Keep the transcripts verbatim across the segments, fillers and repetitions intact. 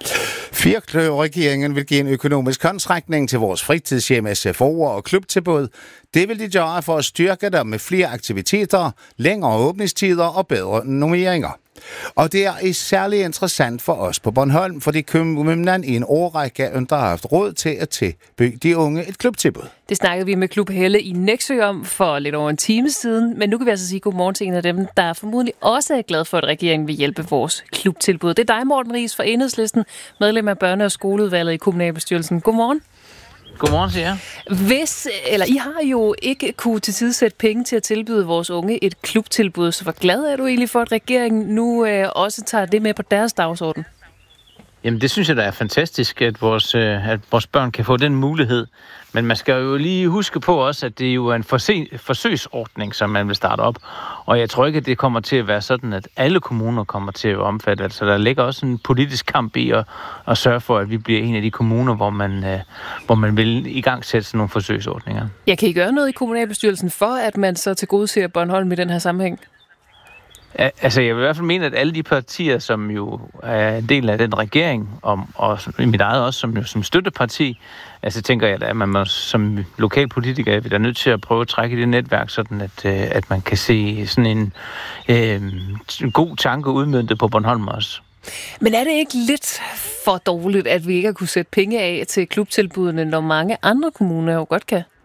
Fire-kløver-regeringen vil give en økonomisk håndsrækning til vores fritidshjem, S F O'er og klubtilbud. Det vil de gøre for at styrke dem med flere aktiviteter, længere åbningstider og bedre normeringer. Og det er særlig interessant for os på Bornholm, fordi kommunen i en årrække under har haft råd til at tilbyde de unge et klubtilbud. Det snakkede vi med Klub Helle i Nexø om for lidt over en time siden, men nu kan vi altså sige godmorgen til en af dem, der formodentlig også er glad for, at regeringen vil hjælpe vores klubtilbud. Det er dig, Morten Riis fra Enhedslisten, medlem af børne- og skoleudvalget i kommunalbestyrelsen. Godmorgen. Godmorgen til jer. Hvis, eller I har jo ikke kunne tilsidesætte penge til at tilbyde vores unge et klubtilbud, så hvor glad er du egentlig for, at regeringen nu øh, også tager det med på deres dagsorden? Jamen det synes jeg da er fantastisk, at vores, øh, at vores børn kan få den mulighed. Men man skal jo lige huske på også, at det er jo en forse- forsøgsordning, som man vil starte op. Og jeg tror ikke, at det kommer til at være sådan, at alle kommuner kommer til at omfatte. Altså der ligger også en politisk kamp i at, at sørge for, at vi bliver en af de kommuner, hvor man, øh, hvor man vil i gang sætte sådan nogle forsøgsordninger. Jeg kan I gøre noget i kommunalbestyrelsen for, at man så tilgodeser Bornholm i den her sammenhæng? Altså, jeg vil i hvert fald mene, at alle de partier, som jo er en del af den regering, og, og i mit eget også som, som støtteparti, altså tænker jeg, at man må, som lokalpolitiker er vi da nødt til at prøve at trække i det netværk, sådan at, at man kan se sådan en, øh, en god tanke udmøntet på Bornholm også. Men er det ikke lidt for dårligt, at vi ikke har kunne sætte penge af til klubtilbudene, når mange andre kommuner jo godt kan?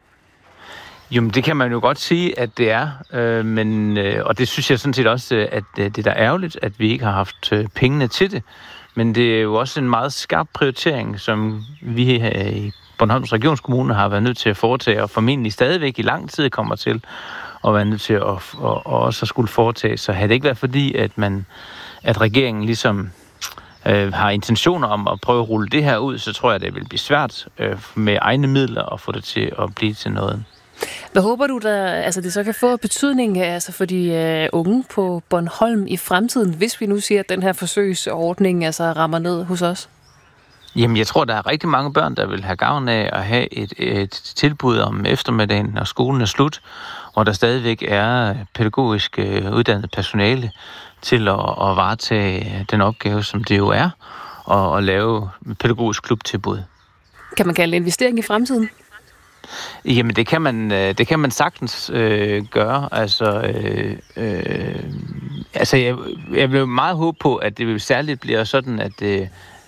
Jo, men det kan man jo godt sige, at det er, øh, men, øh, og det synes jeg sådan set også, at øh, det er da ærgerligt, at vi ikke har haft øh, pengene til det. Men det er jo også en meget skarp prioritering, som vi her i Bornholms Regionskommune har været nødt til at foretage, og formentlig stadigvæk i lang tid kommer til at være nødt til at, at, at også at skulle foretage. Så havde det ikke været fordi, at, man, at regeringen ligesom øh, har intentioner om at prøve at rulle det her ud, så tror jeg, det vil blive svært øh, med egne midler at få det til at blive til noget. Hvad håber du, der, altså det så kan få betydning altså for de uh, unge på Bornholm i fremtiden, hvis vi nu siger, at den her forsøgsordning altså rammer ned hos os? Jamen, jeg tror, der er rigtig mange børn, der vil have gavn af at have et, et tilbud om eftermiddagen, når skolen er slut, hvor der stadigvæk er pædagogisk uh, uddannet personale til at, at varetage den opgave, som det jo er, og at lave pædagogisk klubtilbud. Kan man kalde det investering i fremtiden? Jamen, det kan man, det kan man sagtens øh, gøre. Altså, øh, øh, altså jeg, jeg vil meget håbe på, at det vil særligt blive sådan, at, øh,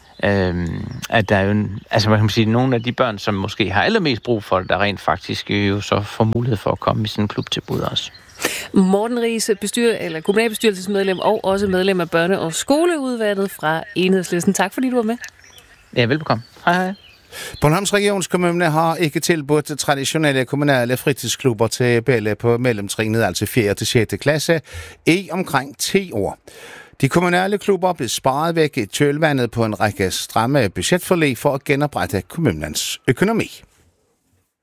at der er jo en, altså man kan sige, nogle af de børn, som måske har allermest brug for det, der rent faktisk jo så får mulighed for at komme i sådan en klubtilbud også. Morten Riis, bestyr, eller kommunalbestyrelsesmedlem og også medlem af børne- og skoleudvalget fra Enhedslisten. Tak fordi du var med. Ja, velbekomme. Hej hej. Bornholms Regionskommune har ikke tilbudt traditionelle kommunale fritidsklubber til børn på mellemtrinnet, altså fjerde til sjette klasse, i omkring ti år. De kommunale klubber blev sparet væk i kølvandet på en række stramme budgetforlig for at genoprette kommunens økonomi.